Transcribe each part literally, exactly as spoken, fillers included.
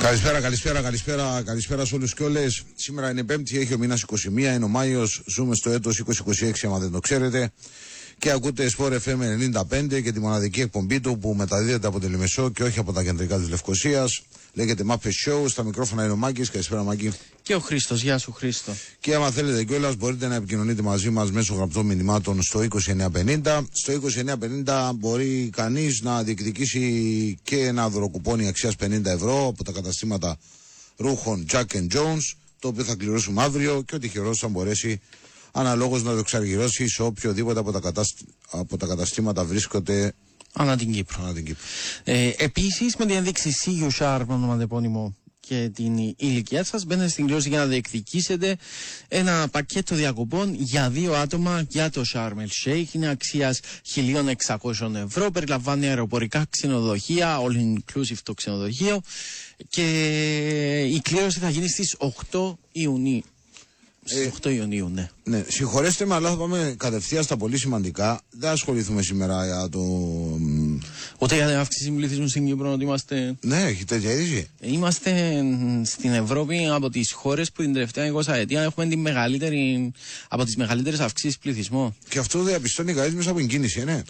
Καλησπέρα, καλησπέρα, καλησπέρα, καλησπέρα σε όλους και όλες. Σήμερα είναι Πέμπτη, έχει ο μήνας είκοσι ένα, είναι ο Μάιος, ζούμε στο έτος είκοσι είκοσι έξι, άμα δεν το ξέρετε. Και ακούτε Sport εφ εμ ενενήντα πέντε και τη μοναδική εκπομπή του που μεταδίδεται από τη Λεμεσό και όχι από τα κεντρικά της Λευκωσίας. Λέγεται Muppet Show, στα μικρόφωνα είναι ο Μάκης. Καλησπέρα, Μάκη. Και ο Χρήστος, γεια σου Χρήστο. Και άμα θέλετε κιόλας μπορείτε να επικοινωνείτε μαζί μας μέσω γραπτών μηνυμάτων στο είκοσι εννιά πενήντα. Στο είκοσι εννιά πενήντα μπορεί κανείς να διεκδικήσει και ένα δωροκουπόνι αξίας πενήντα ευρώ από τα καταστήματα ρούχων Jack and Jones, το οποίο θα κληρώσουμε αύριο και ο τυχερός θα μπορέσει αναλόγως να το εξαργυρώσει σε οποιοδήποτε από τα, κατασ... από τα καταστήματα βρίσκονται ανά την Κύπρο. Ανά την Κύπρο. Ε, επίσης, με την ένδειξη σι γιου Sharp, ονοματεπώνυμο και την ηλικία σας, μπαίνετε στην κλήρωση για να διεκδικήσετε ένα πακέτο διακοπών για δύο άτομα για το Sharm el Sheikh. Είναι αξίας χίλια εξακόσια ευρώ, περιλαμβάνει αεροπορικά, ξενοδοχεία, all inclusive το ξενοδοχείο, και η κλήρωση θα γίνει στις οκτώ Ιουνίου. Στις οκτώ Ιουνίου, ναι. Ναι, συγχωρέστε με, αλλά θα πάμε κατευθείαν στα πολύ σημαντικά. Δεν ασχοληθούμε σήμερα για το. Ούτε για την αύξηση πληθυσμού στην Κύπρο, ότι είμαστε. Ναι, έχει τέτοια είδηση. Είμαστε στην Ευρώπη από τις χώρες που την τελευταία είκοσι ετία έχουμε την μεγαλύτερη, από τις μεγαλύτερες αυξήσεις πληθυσμού. Και αυτό διαπιστώνει κανείς μέσα από την κίνηση, ναι.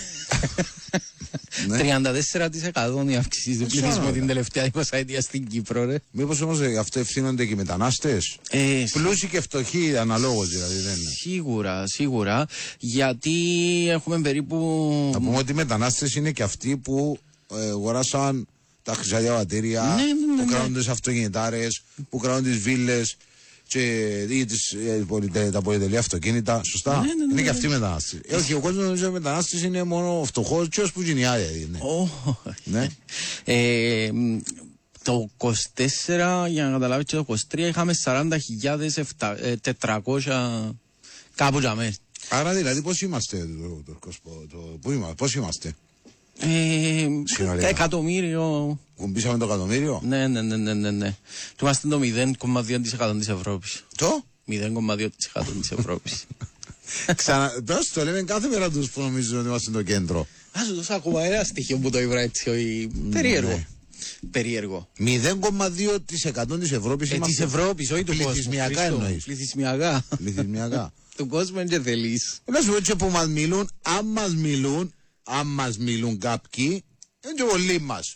Ναι. τριάντα τέσσερα τοις εκατό η αύξηση του πληθυσμού την τελευταία είκοσι ετία στην Κύπρο, ρε. Μήπως όμως αυτό ευθύνονται και οι μετανάστες? Ε, Πλούσιοι και φτωχοί αναλόγως δηλαδή, δεν είναι? Σίγουρα, σίγουρα. Γιατί έχουμε περίπου. Να πούμε ότι οι μετανάστες είναι και αυτοί που ε, αγοράσαν τα χρυσά διαβατήρια, ναι, ναι, ναι, που κάνουν ναι. τις αυτοκινητάρες, που κάνουν τις βίλες και ή τις, ε, τα πολυτελή αυτοκίνητα. Σωστά. Ναι, ναι, ναι, είναι και αυτοί οι μετανάστες. Ε, όχι, ο κόσμος νομίζω ότι οι μετανάστες είναι μόνο φτωχός και ως που γίνει άδεια. Ναι. Oh. Ναι. Ε, το είκοσι τέσσερα, για να καταλάβεις, και το είκοσι τρία είχαμε σαράντα χιλιάδες τετρακόσια κάπου για μέσα. Άρα δηλαδή πώς είμαστε το, το, το, το, πού είμαστε, πώς είμαστε? Ε, εκατομμύριο. Κουμπίσαμε το εκατομμύριο. Ναι, ναι, ναι, ναι, ναι, ναι. Και είμαστε το μηδέν κόμμα δύο τοις εκατό της Ευρώπης. Το? μηδέν κόμμα δύο τοις εκατό της Ευρώπης. Ξανά, πώς το λέμε κάθε μέρα τους που νομίζουν ότι είμαστε το κέντρο. Ας σου δώσω ακόμα ένα στοιχείο που το είπα έτσι, όχι περίεργο. Ναι. Περίεργο. μηδέν κόμμα δύο τοις εκατό της Ευρώπης ε, είμαστε. Της Ευρώπης, όχι του κόσμου. Πληθυσμιακά εννοείς? Πληθυσμιακά. Πληθυσμιακά. Του κόσμου είναι και θελείς. Να σου πω έτσι που μας μιλούν, αν μας μιλούν, αν μας μιλούν κάποιοι, είναι και πολλοί μας.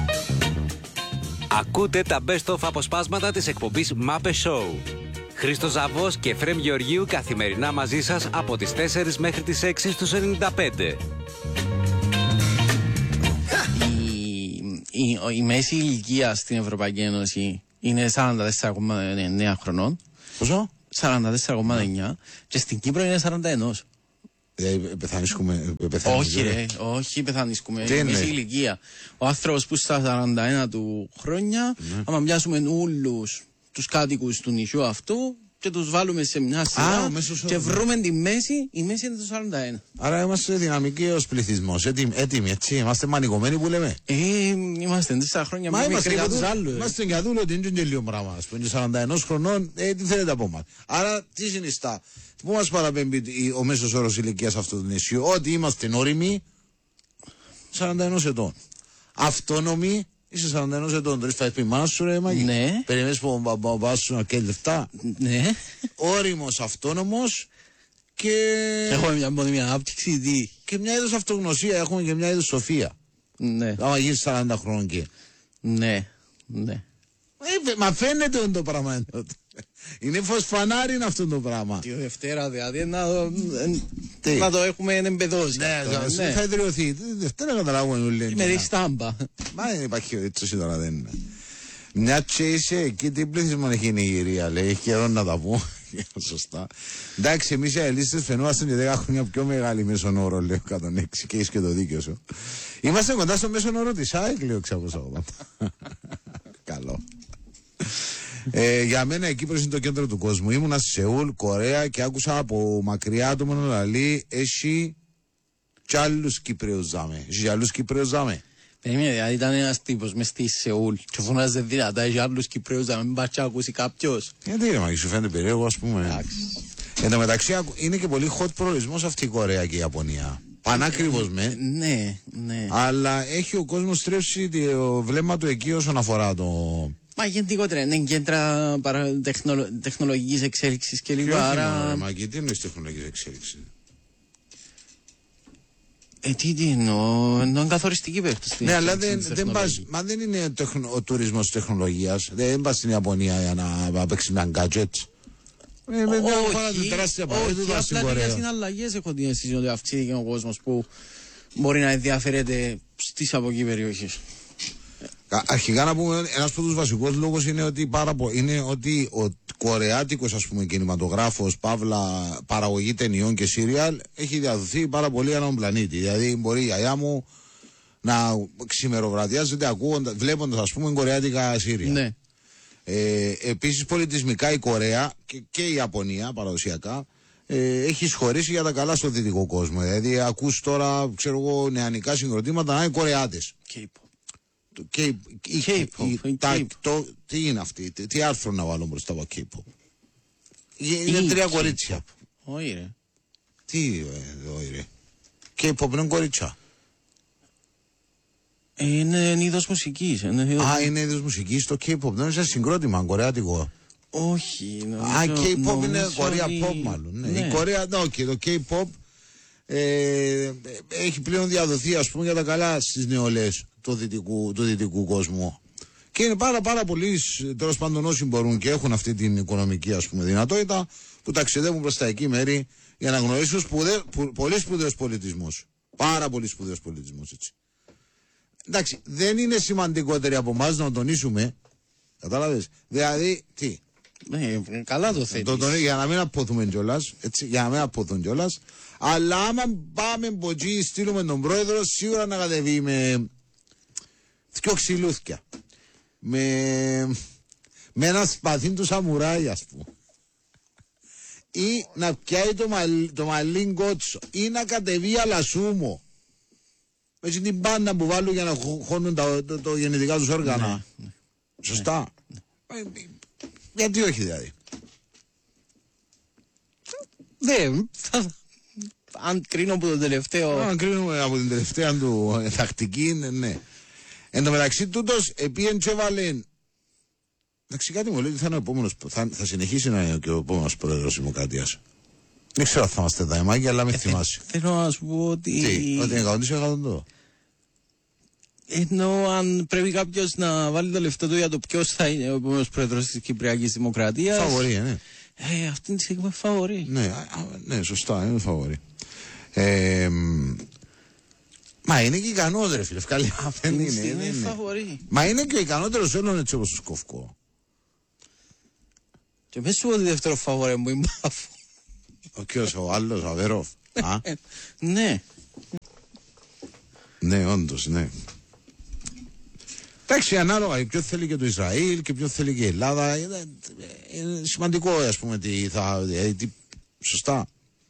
Ακούτε τα best of αποσπάσματα της εκπομπής Muppet Show. Χρήστος Ζαβός και Εφραίμ Γεωργίου καθημερινά μαζί σας από τις τέσσερις μέχρι τις έξι στους ενενήντα πέντε. Η, η, η μέση ηλικία στην Ευρωπαϊκή Ένωση είναι σαράντα τέσσερα κόμμα εννέα χρονών. Πόσο? σαράντα τέσσερα κόμμα εννέα και στην Κύπρο είναι σαράντα ένα. Ε, πεθανίσκουμε. Όχι, ρε, όχι πεθανίσκουμε. Η μέση ηλικία. Ο άνθρωπος που στα σαράντα ένα του χρόνια, ναι. άμα πιάσουμε όλους τους κάτοικους του νησιού αυτού και τους βάλουμε σε μια σειρά και βρούμε τη μέση, η μέση είναι το σαράντα ένα. Άρα είμαστε δυναμικοί ως πληθυσμός, έτοιμοι, έτοιμοι, έτσι, είμαστε μανικωμένοι που λέμε. Ε, είμαστε τέσσερα χρόνια μα είμαστε για τους άλλους. Είμαστε για δούλο ότι είναι και λίγο πράγμα, ας πούμε, σαράντα ένα χρονών, ε, τι θέλετε από μας. Άρα τι συνιστά, πού μας παραπέμπει ο μέσος όρος ηλικίας αυτού του νησιού? Ότι είμαστε όριμοι σαράντα ένα ετών. Αυτόνομοι. Είσαι σαράντα ένα ετών, τώρα θα πει μάνα σου ρε Μάκη. Ναι. Περιμένεις που ο μπαμπάς σου να καίει λεφτά. Ναι. Όριμος, αυτόνομος και... Έχουμε μια μόνιμη ανάπτυξη, τι. Και μια είδος αυτογνωσία, έχουμε και μια είδος σοφία. Ναι. Άμα γίνεις σαράντα χρόνων και... Ναι, ναι. Ε, μα φαίνεται το πράγμα. Είναι φωσφανάρι αυτό το πράγμα. Τη Δευτέρα δηλαδή να, να το έχουμε εμπεδώσει. Ναι, ναι. Θα ιδρυωθεί. Τη Δευτέρα καταλάβουμε όλοι. Με τη στάμπα. Μα δεν υπάρχει έτσι τώρα, δεν είναι. Μια και είσαι εκεί, τι πληθυσμό έχει η Νιγηρία, λέει. Έχει καιρό να τα πούμε. Σωστά. Εντάξει, εμείς οι αελίστες φαινόμαστε και δέκα χρόνια πιο μεγάλη μέσον όρο, λέω εκατόν έξι και έχεις και το δίκιο σου. Είμαστε κοντά στο μέσον όρο της ΑΕΚ, λέω εξακόσια. Καλό. Ε, για μένα η Κύπρος είναι το κέντρο του κόσμου. Ήμουνα στη Σεούλ, Κορέα και άκουσα από μακριά το μονολαλή έχει κι άλλους Κύπρεους ζάμε. Έχει κι άλλους Κύπρεους ζάμε. Περίμενε, δηλαδή ήταν ένας τύπος μες στη Σεούλ και φωνάζε δυνατά, έχει άλλους Κυπρέους ζάμε, μην πάτσε ακούσει κάποιος. Γιατί ρε μα, σου φαίνεται περίεργο ας πούμε. Εν τω μεταξύ είναι και πολύ hot προορισμός αυτή η Κορέα και η Ιαπωνία. Πανάκριβος με. Ναι, ναι. Αλλά έχει ο κόσμος στρέψει το βλέμμα του εκεί όσον αφορά το. Μα γενικότερα είναι κέντρα παρα... τεχνολο... τεχνολογικής εξέλιξης και λίγο. Άρα. Μα και τι εννοείς τεχνολογικής εξέλιξης? Ε, τι, τι εννοώ, εννοώ καθοριστική περίπτωση. Ναι, αλλά δεν, δεν πας, μα δεν είναι τεχνο, ο τουρισμός τεχνολογίας. Δεν πας στην Ιαπωνία για να παίξεις με ένα gadget. Ε, με μια χώρα του τεράστια παράδειγμα. Όχι, απλά για συναλλαγές έχω την αίσθηση ότι αυξήθηκε ο κόσμος που μπορεί να ενδιαφέρεται στις από εκεί περιοχές. Αρχικά να πούμε, ένας από τους βασικούς λόγους είναι ότι, πάρα πο, είναι ότι ο κορεάτικος, ας πούμε, κινηματογράφος, παύλα, παραγωγή ταινιών και σύριαλ έχει διαδοθεί πάρα πολύ ανά τον πλανήτη. Δηλαδή μπορεί η γιαγιά μου να ξημεροβραδιάζεται ακούγοντας, βλέποντας, ας πούμε, κορεάτικα σύριαλ. Ναι. Ε, επίσης πολιτισμικά η Κορέα και, και η Ιαπωνία παραδοσιακά ε, έχει εισχωρήσει για τα καλά στο δυτικό κόσμο. Δηλαδή ακούς τώρα, ξέρω εγώ, νεανικά συγκροτήματα να είναι Κορεάτες. K-pop. Το K, η, K-pop, η, τα, το, τι είναι αυτή, τι, τι άρθρο να βάλω μπροστά από K-pop? Είναι Ή τρία K-pop. κορίτσια. Όχι ρε. Τι ε, όχι ρε. K-pop είναι κορίτσια. Είναι είδος μουσικής. Είναι είδος... Α, είναι είδος μουσικής το K-pop. Δεν είναι συγκρότημα, κορεάτικο. Όχι. Νομίζω, Α, K-pop είναι Κορέα ότι... pop μάλλον. Ναι. Ναι. Η Κορέα, ναι, okay, το K-pop ε, έχει πλέον διαδοθεί, ας πούμε, για τα καλά στις νεολαίες του δυτικού, του δυτικού κόσμου. Και είναι πάρα πάρα πολλοί, τέλος πάντων, όσοι μπορούν και έχουν αυτή την οικονομική, ας πούμε, δυνατότητα, που ταξιδεύουν προς τα εκεί μέρη για να γνωρίσουν σπουδαί, που, πολύ σπουδαίος πολιτισμός. Πάρα πολύ σπουδαίος πολιτισμός, έτσι. Εντάξει, δεν είναι σημαντικότεροι από εμάς να τον τονίσουμε. Κατάλαβες. Δηλαδή, τι. Ναι, καλά το θέτεις. Το, το, για να μην αποθούμε κιόλας, έτσι, για να μην αποθούν κιόλας. Αλλά άμα πάμε από εκεί, στείλουμε τον πρόεδρο, σίγουρα να κατεβεί με δυο ξυλούθκια. Με, με ένα σπαθί του σαμουράι, ας πούμε. Ή να πιάει το, μαλλί, το μαλλί κότσο. Ή να κατεβεί αλασούμο. Έτσι την πάντα που βάλουν για να χώνουν τα το, το γενετικά τους όργανα. Ναι, ναι. Σωστά. Ναι. Ε, γιατί όχι δηλαδή. Ναι, αν κρίνω από τον τελευταίο... Αν κρίνουμε από την τελευταία του τακτική, ναι, ναι. Εν τω μεταξύ τούτος, επίεν και έβαλε... Εντάξει, κάτι μου λέει ότι θα είναι ο επόμενος, θα, θα συνεχίσει να είναι και ο επόμενος πρόεδρος της Δημοκρατίας. Δεν ξέρω αν θα είμαστε τα εμάγια, αλλά με θυμάσαι. Θέλω να σου πω ότι... Τι, ότι είναι εκατό τοις εκατό. Ενώ αν πρέπει κάποιος να βάλει το λεφτό του για το ποιος θα είναι ο επόμενος πρόεδρος της Κυπριακής Δημοκρατίας... Φαβορί, ναι. Ε, αυτή τη στιγμή φαβορί. Ναι, α, ναι, σωστά, είναι φαβορί. Ε, μα είναι και ικανός ρε φίλε, ευκαλή. Δεν είναι, είναι είναι. φαβορί. Μα είναι και ο ικανότερος όλων έτσι όπως τους Κοφκό. Και πες σου ότι δεύτερο φαβορί μου είναι Μπάφο. Ο ποιος, ο άλλος, ο Αβερόφ. Α, Ναι. ναι, όντως, ναι. Εντάξει, ανάλογα, ποιο θέλει και το Ισραήλ και ποιο θέλει και η Ελλάδα. Είναι, είναι σημαντικό, ας πούμε, τι θα. Τι, σωστά.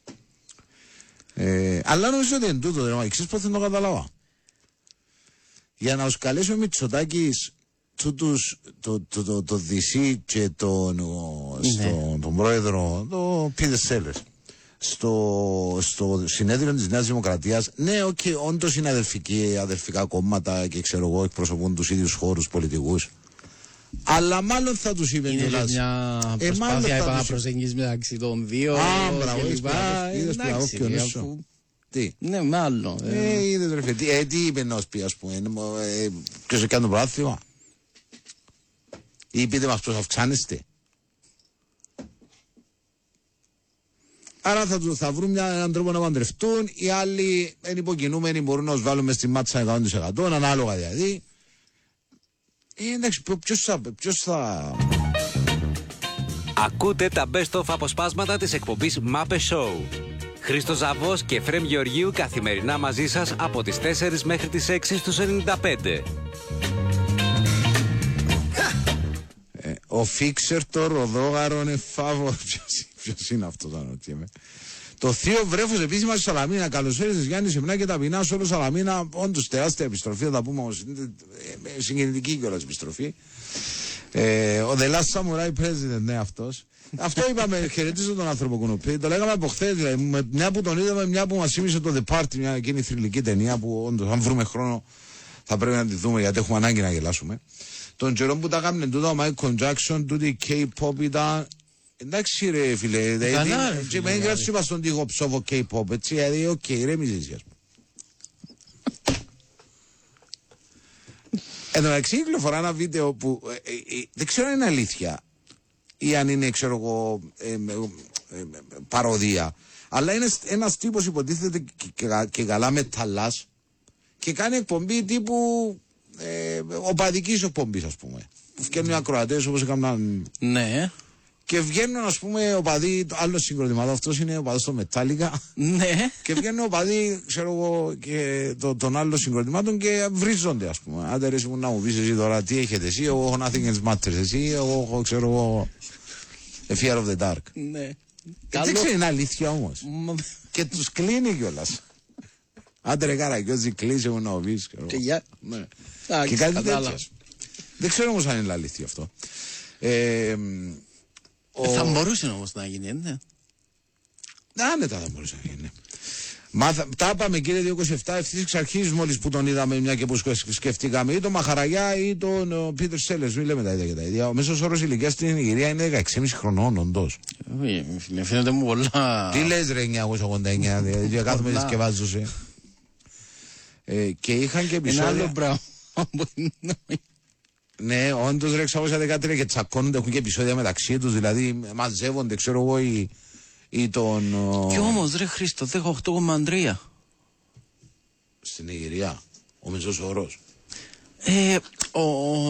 Ε, αλλά νομίζω ότι είναι τούτο, ρε, ξέρεις πώς δεν το καταλάβα. Για να τους καλέσει ο Μητσοτάκης τούτους, το, το, το, το Δυσί και τον, Ναι. στο, τον πρόεδρο, το Πίτερ Σέλερς, στο, στο συνέδριο της Νέας Δημοκρατίας, ναι, οκ, okay, όντως είναι αδελφικοί, αδελφικά κόμματα και ξέρω εγώ εκπροσωπούν τους ίδιους χώρους πολιτικούς. Αλλά μάλλον θα τους είπε Είναι κιόλας. μια Ε, μάλλον προσπάθεια θα τους- επαναπροσεγγίσεις μεταξύ των δύο. Α, μπράβο, και είδες λοιπά. που είδες που Εντάξει, αποφιονίσω. αφού- Τι. Ναι, μάλλον. ε. Ε, είδες ρε φίλε, τι, ε, τι είπε να σου πει, ας πούμε, ε, ποιος έκανε το πρωτάθλημα. Ή πείτε μας πώς αυξάνεστε. Άρα θα, του- θα βρουν μια, έναν τρόπο να παντρευτούν, οι άλλοι είναι υποκινούμενοι, μπορούν να τους βάλουν μες στη μάτσα εκατό τοις εκατό, ανάλογα δηλαδή. Ε, εντάξει, ποιο- ποιος θα... Ποιος θα... Ακούτε τα best of αποσπάσματα της εκπομπής Μάπε Show. Χρήστος Ζαβός και Εφραίμ Γεωργίου καθημερινά μαζί σας από τις τέσσερις μέχρι τις έξι στους ενενήντα πέντε. Ε, ο Φίξερ το Ροδόγαρο είναι φάβο. Ποιος είναι αυτός, αναρωτιέμαι. Το θείο βρέφος επίσημα στη Σαλαμίνα. Καλώς ήρθες Γιάννη Σεμνά και ταπεινά σε όλο Σαλαμίνα. Όντως τεράστια επιστροφή, θα τα πούμε όμως. Είναι ε, συγκινητική κιόλας επιστροφή. Ε, ο The Last Samurai President, ναι, αυτός. Αυτό είπαμε, χαιρετίζω τον άνθρωπο Κουνουπί. Το λέγαμε από χθες, δηλαδή, μια που τον είδαμε, μια που μας θύμισε το The Party, μια εκείνη θρυλική ταινία που όντως, αν βρούμε χρόνο, θα πρέπει να τη δούμε γιατί έχουμε ανάγκη να γελάσουμε. Τον καιρό που τα κάνουν τούτα ο Michael Jackson, τούτη K-pop ήταν. Εντάξει ρε φίλε, δηλαδή. Και με έγραψε είπα στον τοίχο ψόβο K-pop, έτσι, δηλαδή, οκ, ρε μιζήσια. Εν τω μεταξύ κυκλοφορά ένα βίντεο που ε, ε, ε, δεν ξέρω αν είναι αλήθεια ή αν είναι, ξέρω εγώ, ε, ε, ε, παροδία. Αλλά είναι ένας τύπος υποτίθεται και, και, και καλά μεταλλάς και κάνει εκπομπή τύπου ε, οπαδικής εκπομπής, ας πούμε. Που βγαίνουν οι ακροατές όπως έκαναν. Ναι. Και βγαίνουν, ας πούμε, οπαδοί άλλο συγκροτημάτων. Αυτός είναι οπαδός στο Μετάλλικα. Ναι. Και βγαίνουν οπαδοί, ξέρω εγώ, και το, των άλλων συγκροτημάτων και βρίζονται, ας πούμε. Άντε ρε, να μου πεις εσύ τώρα τι έχετε εσύ. Εγώ έχω nothing else matters. Εσύ, εγώ έχω, ξέρω εγώ, a fear of the dark. Ναι. Δεν ξέρω, είναι αλήθεια όμως. Και τους κλείνει κιόλας. Άντε ρε Καραγκιόζη, κλείσε μου να μου πεις. Και για. Ναι. Και κάτι τέτοιο. Δεν ξέρω όμως αν είναι αλήθεια αυτό. Ε, Ο... Θα μπορούσε όμως να γίνει, ναι. Άνετα θα μπορούσε να γίνει. Μάθα, τα είπαμε κύριε δύο είκοσι επτά ευθύς εξ αρχής μόλις που τον είδαμε μια και που σκεφτήκαμε ή τον Μαχαραγιά ή τον Πίτερ Σέλες, μην λέμε τα ίδια και τα ίδια. Ο μέσος όρος ηλικίας στην Νιγηρία είναι δεκαέξι και μισό χρονών όντως. Ε, φαίνεται μου πολλά. Τι λες ρε εννιακόσια ογδόντα εννιά, δηλαδή κάθομαι και σκευάζωσε. Ε, και είχαν και επεισόδια. Ένα άλλο πράγμα. Ναι, όντως ρε εξακόσια δεκατρία και τσακώνονται, έχουν και επεισόδια μεταξύ τους, δηλαδή μαζεύονται, ξέρω εγώ, ή, ή τον... Κι όμως ρε Χρήστο, δεκαοκτώ κόμμα τρία. Στην Νιγηρία, ο μεσός όρος. Ε, ο...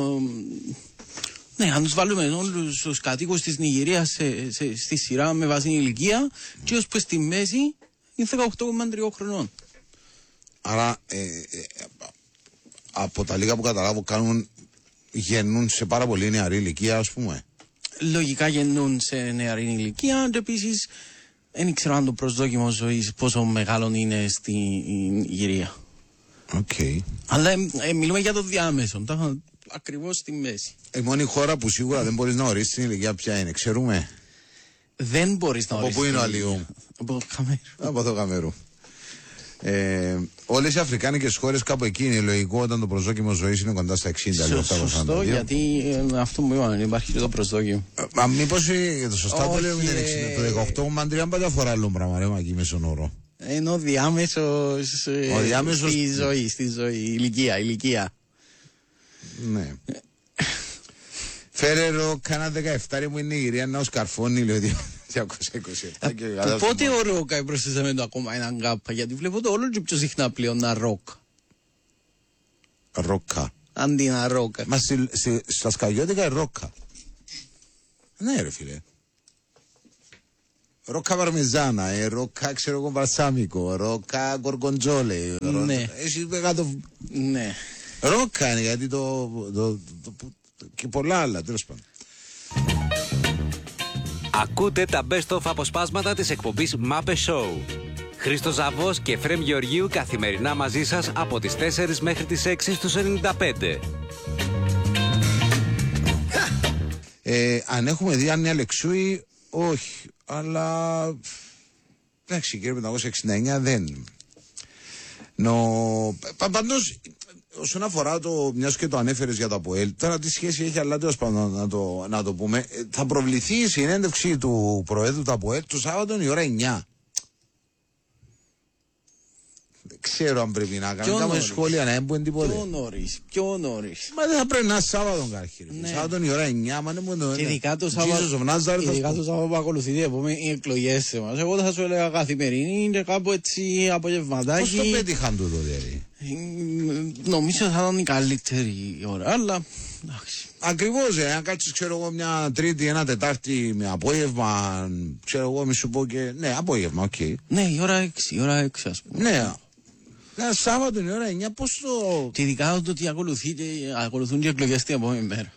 Ναι, αν τους βάλουμε όλους τους κατοίκους της Νιγηρίας σε, σε, στη σειρά με βάση ηλικία και ως που στη μέση είναι δεκαοκτώ κόμμα τρία χρονών. Άρα, ε, ε, από τα λίγα που καταλάβω, κάνουν... γεννούν σε πάρα πολύ νεαρή ηλικία, ας πούμε. Λογικά γεννούν σε νεαρή ηλικία και επίσης δεν ξέρω αν το προσδόκιμο ζωής πόσο μεγάλο είναι στην Νιγηρία. Οκ. Okay. Αλλά ε, ε, μιλούμε για το διάμεσο, τα, ακριβώς στη μέση. Η μόνη χώρα που σίγουρα δεν μπορείς να ορίσεις την ηλικία ποια είναι, ξέρουμε. Δεν μπορείς να ορίσεις. Από πού είναι ο Αλιού? Από Καμέρου. Από το Καμέρου. Ε, όλες οι αφρικάνικες χώρες κάπου εκεί είναι λογικό όταν το προσδόκιμο ζωής είναι κοντά στα εξήντα. Σωστό, σωστό, γιατί ε, αυτό μου είπαν, υπάρχει και το προσδόκιμο. Ε, μα μήπως ε, το σωστά το λέω είναι εξήντα. Το δεκαοκτώ κόμμα τρία πάντα αφορά άλλο πράγμα, ρε Μαγκή, μέσον όρο. Ενώ διάμεσος, ε, διάμεσος στη ζωή, στη ζωή, ηλικία, ηλικία. Ναι. Φέρε ρο, κάνα δεκαεπτά ρε μου είναι η Νιγηρία να ο σκαρφώνει, λέω διακόσια είκοσι επτά. Πότε ο Ρόκα προσθέσαμε το ακόμα έναν γκάπα, γιατί βλέπω το όλο και πιο συχνά πλέον να ροκ. Ρόκα. Αντί να ρόκα. Μα στα σκαγιώτικα ρόκα. Ναι ρε φίλε. Ρόκα παρμεζάνα, ε, ρόκα ξέρω εγώ βαλσάμικο, ρόκα γκοργοντζόλε. Ναι. Έχει μεγάλο... Ναι. Ρόκα είναι γιατί το... το, το, το και πολλά άλλα, τέλος πάντων. Ακούτε τα best of αποσπάσματα της εκπομπής Μάπε Show. Χρήστος Ζαβός και Εφραίμ Γεωργίου καθημερινά μαζί σας από τις τέσσερις μέχρι τις έξι στους ενενήντα πέντε. Ε, αν έχουμε δει Άννη Αλεξούη, όχι. Αλλά, εντάξει, κύριε πεντακόσια εξήντα εννιά δεν. Νο... Παντός, όσον αφορά το, μιας και το ανέφερες για το ΑΠΟΕΛ, τώρα τι σχέση έχει, αλλά τέλος πάντων να το, να το πούμε, θα προβληθεί η συνέντευξη του Προέδρου του ΑΠΟΕΛ το Σάββατο η ώρα εννιά. Δεν ξέρω αν πρέπει να κάνουμε κάποια σχόλια να έμπουν τίποτε. Πιο νωρίς, πιο νωρίς. Μα δεν θα πρέπει να είναι Σάββατο κάρχη. Ναι. Σάββατο η ώρα εννιά, μα δεν μου και ειδικά το Σάββατο που ακολουθεί οι εκλογές μας. Εγώ θα σου έλεγα καθημερινή, είναι κάπου έτσι απογευματάκι. Πώς το πέτυχαν τούτο δηλαδή? Νομίζω θα ήταν η καλύτερη ώρα, αλλά... Ακριβώς, ε, αν κάτσεις ξέρω εγώ μια Τρίτη, ένα Τετάρτη με απόγευμα, ξέρω εγώ μη σου πω και... Ναι, απόγευμα, οκ. Okay. Ναι, η ώρα έξι, η ώρα έξι ας πούμε. Ναι, ένα Σάββατο η ώρα εννιά, πώς το... Και ειδικά το ότι ακολουθούν και εκλογές την επόμενη μέρα.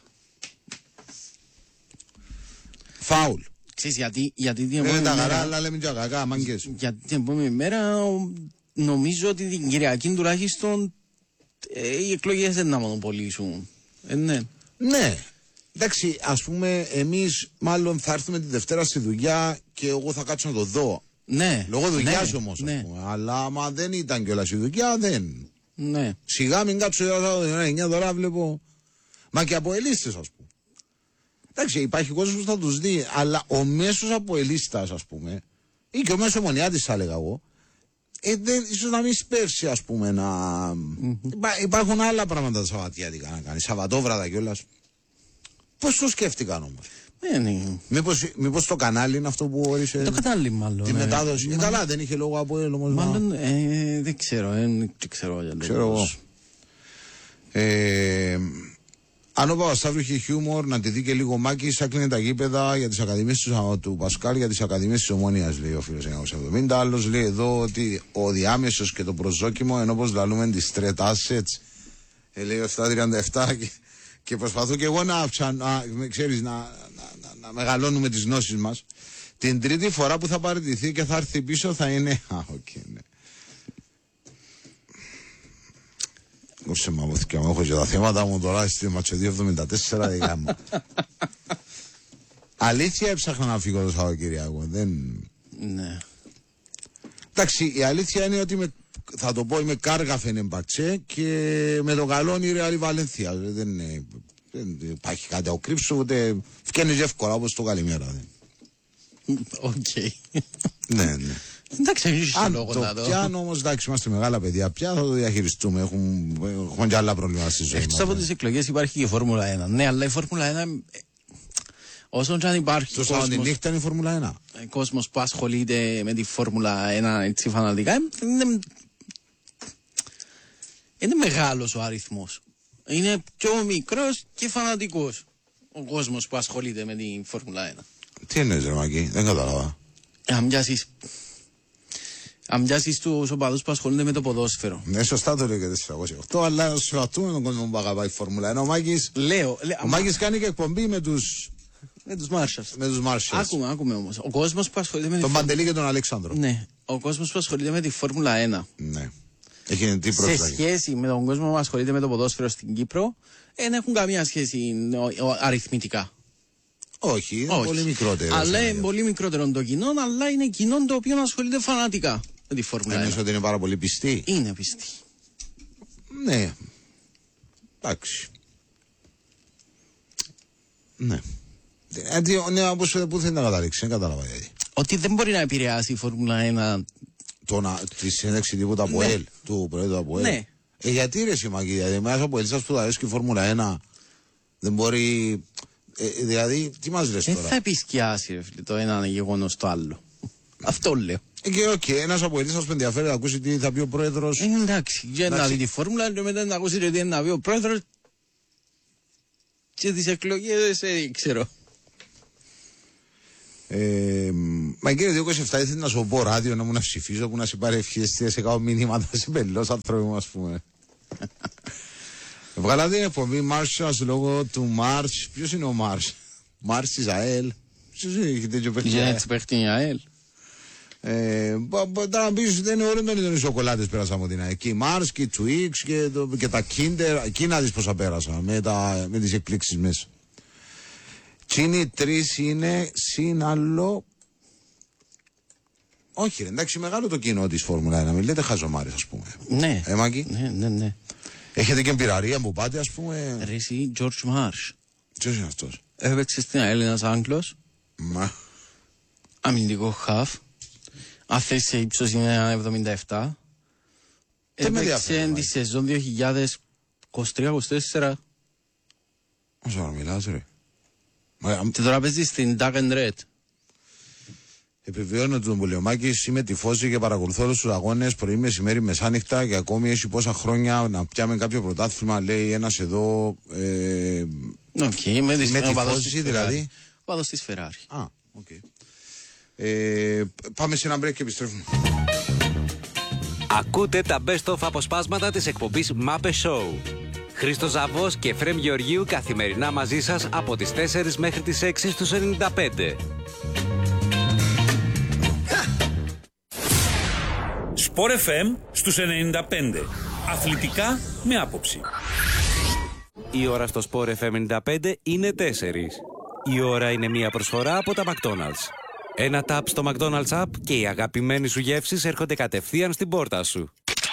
Φάουλ. Ξέρεις γιατί, γιατί την επόμενη μέρα... τα γαρά, αλλά λέμε και κακά, μάγκες. Γιατί την επόμενη μέρα νομίζω ότι την Κυριακή τουλάχιστον ε, οι εκλογές δεν να μονοπολίσουν. Ε, ναι. Ναι. Εντάξει, ας πούμε, εμείς μάλλον θα έρθουμε τη Δευτέρα στη δουλειά και εγώ θα κάτσω να το δω. Ναι. Λόγω δουλειάς ναι, όμως, ναι. ας πούμε. Αλλά άμα δεν ήταν κιόλας η δουλειά, δεν. Ναι. Σιγά μην κάτσω εννιά δωρά βλέπω. Μα και από ελίστες, ας πούμε. Εντάξει, υπάρχει κόσμος που θα τους δει, αλλά ο μέσος από ελίστας, ας πούμε, ή και ο μέσος ομονιάτης, θα έλεγα εγώ, ε, δεν, ίσως να μην σπεύσει, ας πούμε, να. Mm-hmm. Υπά, υπάρχουν άλλα πράγματα τα Σαββατιάτικα να κάνει, Σαββατόβραδα κιόλας. Πώς το σκέφτηκαν όμως. Ναι, ναι. Μήπως, μήπως το κανάλι είναι αυτό που όρισε. Το κανάλι, μάλλον. Τη ναι. μετάδοση. Μα... Ε, καλά, δεν είχε λόγο από έλεγχο. Μάλλον ε, δεν ξέρω. Ε, δεν ξέρω για ξέρω εγώ. Ε, αν ο Παπασταύρου είχε χιούμορ, να τη δει και λίγο Μάκης, έκλεινε τα γήπεδα για τις ακαδημίες του, του Πασκάλ, για τις ακαδημίες της Ομόνιας, λέει ο φίλος εννιακόσια εβδομήντα. Άλλος λέει εδώ ότι ο διάμεσος και το προσδόκιμο, ενώ όπως λαλούμε τις straight assets, ε, λέει επτακόσια τριάντα επτά και, και προσπαθώ και εγώ να, να, ξέρεις, να, να, να, να μεγαλώνουμε τις γνώσεις μας. Την τρίτη φορά που θα παραιτηθεί και θα έρθει πίσω θα είναι. Α, οκ, okay, ναι. Κόψε μα βοηθήκια μου, έχω και τα θέματα μου τώρα στη Ματσοδίου εβδομήντα τέσσερα δικά μου. Αλήθεια έψαχνα να φύγω το Σαββατοκύριακο, δεν. Ναι. Εντάξει, η αλήθεια είναι ότι με, θα το πω, είμαι κάργα φενεμπατσέ και με το καλό είναι η Ρεάλ Βαλένθια. Δεν, δεν υπάρχει κάτι από κρύψου, ούτε φκένεις εύκολα όπως το καλημέρα. Οκ. Ναι, ναι. Εντάξει, έχεις αν λόγο το να το. πιάνω όμως, εντάξει, είμαστε μεγάλα παιδιά πια, θα το διαχειριστούμε. Έχουμε, έχουμε και άλλα προβλήματα στη ζωή μας. Εκτός από τις εκλογές υπάρχει και η Φόρμουλα ένα. Ναι, αλλά η Φόρμουλα ένα, όσον και αν υπάρχει το Σαββατινύχτα είναι η Φόρμουλα ένα. κόσμος που ασχολείται με τη Φόρμουλα ένα έτσι φανατικά, είναι, είναι μεγάλος ο αριθμός. Είναι πιο μικρός και φανατικός ο κόσμος που ασχολείται με τη Φόρμουλα ένα. Τι εννοείς ρε Μάκη, δεν κατάλαβα. Αν μοιάσεις Αν μοιάσεις τους οπαδούς που ασχολούνται με το ποδόσφαιρο. Ναι, σωστά το λέει και τετρακόσια οκτώ, αλλά σωατούμε τον κόσμο που αγαπάει η Φόρμουλα ένα. Ο Μάκης, Λέω, λέ, ο Μάκης κάνει και εκπομπή με τους, με τους Μάρσαλς. με τους Μάρσαλς. Άκουμε, άκουμε όμως. Ο κόσμος που ασχολείται με Τον τη Παντελή και τον Αλέξανδρο. Ναι, ο κόσμος που ασχολείται με τη Φόρμουλα ένα. Ναι. Έχει τι Σε πρόσφατα. σχέση με τον κόσμο που ασχολείται με το ποδόσφαιρο στην Κύπρο, δεν έχουν καμία σχέση ο, ο, αριθμητικά. Όχι, είναι Όχι. πολύ μικρότερο. Αλλά είναι πολύ μικρότερο το κοινό, αλλά είναι κοινό το οποίο ασχολείται φανατικά με τη Φόρμουλα Εννοείς ένα. ότι είναι πάρα πολύ πιστή. Είναι πιστή. Ναι. Εντάξει. Ναι. Έτσι, ναι, όπως πού θέλει να καταλήξει, δεν κατάλαβα γιατί. Ότι δεν μπορεί να επηρεάσει η Φόρμουλα ένα. Το να, τη συνέντευξη τύπου του ΑΠΟΕΛ, του Προέδρου του ΑΠΟΕΛ. Ναι. Ε, γιατί ρε Σιμάκη, δηλαδή μέσα από ελίσσας που θα αρέσει και η Φόρμουλα ένα δεν μπορεί. Ε, δηλαδή, τι μας λες Δεν τώρα. θα επισκιάσει ρε φίλε, το ένα γεγονός το άλλο. Αυτό λέω. Ε, και οκ, okay, ένας από ελίσσας που ενδιαφέρει να ακούσει τι θα πει ο Πρόεδρος. Ε, εντάξει, για να δει τη Φόρμουλα και μετά να ακούσει τι να πει ο Πρόεδρος και τις εκλογές, δεν ξέρω. Ε, μα κύριε δύο είκοσι επτά ήθελα να σου πω ράδιο να μου να ψηφίζω που να σε πάρει ευχές σε κάνω μηνύματα σε πελός άνθρωποι μου ας πούμε. Βγάλατε την εκπομπή Μάρσας λόγω του Μάρς. Ποιος είναι ο Μάρς? Μάρς της ΑΕΛ. Ποιος είναι, έχει τέτοιο Για παιχνίδι. έτσι παίχνει η ΑΕΛ. Τώρα να πεις δεν είναι ωραίο τον οι σοκολάτες πέρασα από την ΑΕΛ. Και η Μάρς και οι Twix και, το, και τα Kinder. Εκεί να δεις πόσα πέρασα με, τα, με τις εκπλήξεις μέσα. Τσίνι τρεις είναι συν άλλο. Όχι ρε, εντάξει μεγάλο το κοινό της Φόρμουλα ένα. Μην λέτε χαζομάρες ας πούμε. Ναι. Ε, Μάκη. Ναι, ναι, ναι. Έχετε και εμπειραρία που πάτε ας πούμε. Ρε εσύ, George Marsh. Ποιος είναι αυτός? Έπαιξε στην ΑΕΛ ένας Άγγλος. Μα. Αμυντικό χαφ. Αν θες σε ύψος είναι ένα εβδομήντα επτά. Δεν με Έπαιξε ενδιαφέρει, τη σεζόν δύο χιλιάδες είκοσι τρία είκοσι τέσσερα. Όσο να μιλάς ρε. Μα, Και τώρα παίζει στην Dark and Red. επιβεβαιώνω τον Πολιομάκης, είμαι τυφώση και παρακολουθώ όλους τους αγώνες πρωί, μεσημέρι, μεσάνυχτα και ακόμη έχει πόσα χρόνια να πιάμε κάποιο πρωτάθλημα, λέει ένας εδώ. Ε, Οκ, με με τυφώση δηλαδή. Ο παδός της Ferrari. Α, οκ. Okay. Ε, πάμε σε ένα break και επιστρέφουμε. Ακούτε τα best of αποσπάσματα της εκπομπής Μάπε Show. Χρήστος Ζαβός και Εφραίμ Γεωργίου καθημερινά μαζί σας από τις τέσσερις μέχρι τις έξι στους ενενήντα πέντε. Σπορ εφ εμ στους ενενήντα πέντε. Αθλητικά με άποψη. Η ώρα στο Sport εφ εμ ενενήντα πέντε είναι τέσσερις. Η ώρα είναι μια προσφορά από τα McDonald's. Ένα ταπ στο McDonald's App και οι αγαπημένοι σου γεύσεις έρχονται κατευθείαν στην πόρτα σου.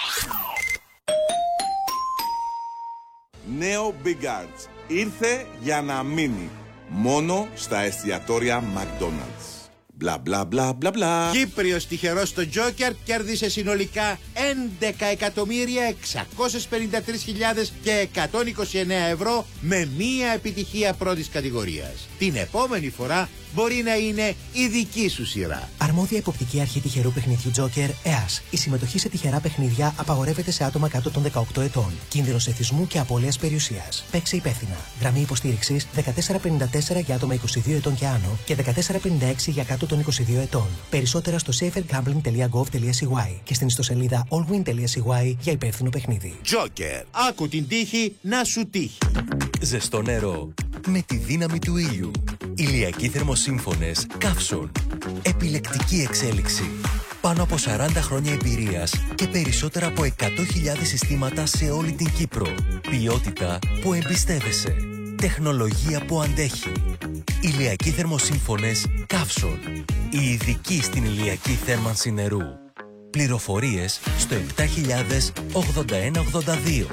Νέο Big Arts. Ήρθε για να μείνει. Μόνο στα εστιατόρια McDonald's. Μπλα μπλα μπλα μπλα μπλα. Κύπριος τυχερός στο Τζόκερ κέρδισε συνολικά έντεκα εκατομμύρια εξακόσιες πενήντα τρεις χιλιάδες και εκατόν είκοσι εννέα ευρώ με μία επιτυχία πρώτης κατηγορίας. Την επόμενη φορά μπορεί να είναι η δική σου σειρά. Αρμόδια υποπτική αρχή τυχερού παιχνιδιού Τζόκερ, ΕΑΣ. Η συμμετοχή σε τυχερά παιχνίδια απαγορεύεται σε άτομα κάτω των δεκαοκτώ ετών. Κίνδυνος εθισμού και απώλειας περιουσίας. Παίξε υπεύθυνα. Γραμμή υποστήριξης δεκατέσσερα πενήντα τέσσερα για άτομα είκοσι δύο ετών και άνω και δεκατέσσερα πενήντα έξι για κάτω των είκοσι δύο ετών. Περισσότερα στο safer gambling τελεία gov τελεία c y και στην ιστοσελίδα allwin τελεία c y για υπεύθυνο παιχνίδι. Τζόκερ. Άκου την τύχη να σου τύχει. Ζεστό νερό. Με τη δύναμη του ήλιου. Ηλιακοί θερμοσύμφωνες Καύσον. Επιλεκτική εξέλιξη. Πάνω από σαράντα χρόνια εμπειρίας και περισσότερα από εκατό χιλιάδες συστήματα σε όλη την Κύπρο. Ποιότητα που εμπιστεύεσαι. Τεχνολογία που αντέχει. Ηλιακοί θερμοσύμφωνες Καύσον. Οι ειδικοί στην ηλιακή θέρμανση νερού. Πληροφορίες στο επτά χιλιάδες ογδόντα ένα ογδόντα δύο.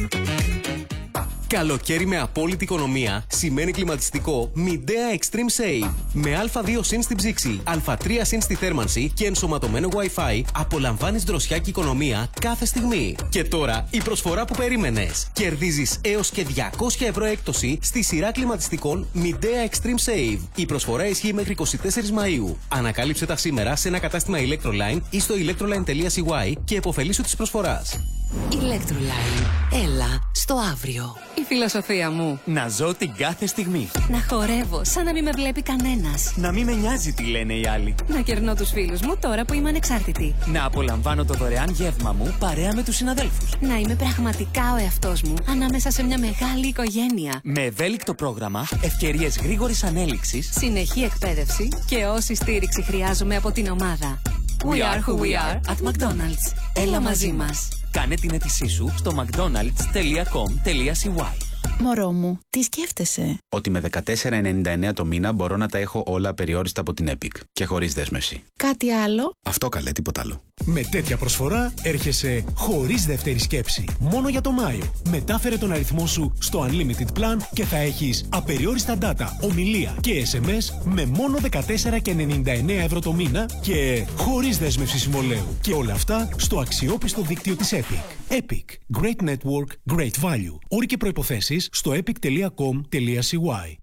Καλοκαίρι με απόλυτη οικονομία σημαίνει κλιματιστικό Midea Extreme Save. Με α δύο συν στην ψήξη, α τρία συν στη θέρμανση και ενσωματωμένο Wi-Fi απολαμβάνεις δροσιά και οικονομία κάθε στιγμή. Και τώρα η προσφορά που περίμενες. Κερδίζεις έως και διακόσια ευρώ έκπτωση στη σειρά κλιματιστικών Midea Extreme Save. Η προσφορά ισχύει μέχρι είκοσι τέσσερις Μαΐου. Ανακάλυψε τα σήμερα σε ένα κατάστημα Electroline ή στο electroline τελεία c y και επωφελήσου της προσφοράς. Electroline. Έλα στο αύριο. Η φιλοσοφία μου. Να ζω την κάθε στιγμή. Να χορεύω σαν να μην με βλέπει κανένας. Να μην με νοιάζει τι λένε οι άλλοι. Να κερνώ τους φίλους μου τώρα που είμαι ανεξάρτητη. Να απολαμβάνω το δωρεάν γεύμα μου παρέα με τους συναδέλφους. Να είμαι πραγματικά ο εαυτός μου ανάμεσα σε μια μεγάλη οικογένεια. Με ευέλικτο πρόγραμμα, ευκαιρίες γρήγορης ανέλυξης, συνεχή εκπαίδευση και όση στήριξη χρειάζομαι από την ομάδα. We are who we are at McDonald's. Έλα μαζί μας. Κάνε την αίτησή σου στο mcdonalds τελεία com τελεία c y. Μωρό μου, τι σκέφτεσαι? Ότι με δεκατέσσερα ενενήντα εννέα το μήνα μπορώ να τα έχω όλα απεριόριστα από την Epic και χωρίς δέσμευση. Κάτι άλλο? Αυτό καλέ, τίποτα άλλο. Με τέτοια προσφορά έρχεσαι χωρίς δεύτερη σκέψη. Μόνο για το Μάιο. Μετάφερε τον αριθμό σου στο Unlimited Plan και θα έχεις απεριόριστα data, ομιλία και ες εμ ες με μόνο δεκατέσσερα ενενήντα εννέα ευρώ το μήνα και χωρίς δέσμευση συμβολαίου. Και όλα αυτά στο αξιόπιστο δίκτυο της Epic. Epic. Great Network, Great Value. Όροι και προϋποθέσεις στο epic τελεία com τελεία c y.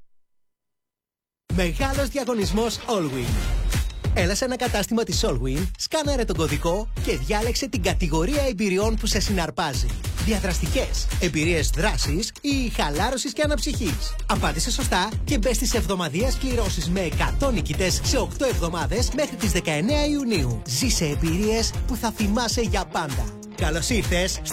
Μεγάλος διαγωνισμός Allwin. Έλα σε ένα κατάστημα της Allwin, σκάναρε τον κωδικό και διάλεξε την κατηγορία εμπειριών που σε συναρπάζει. Διαδραστικές, εμπειρίες δράσης ή χαλάρωσης και αναψυχής. Απάντησε σωστά και μπες στις εβδομαδιαίες κληρώσεις με εκατό νικητές σε οκτώ εβδομάδες μέχρι τις δεκαεννέα Ιουνίου. Ζήσε εμπειρίες που θα θυμάσαι για πάντα. Καλώς ήρθες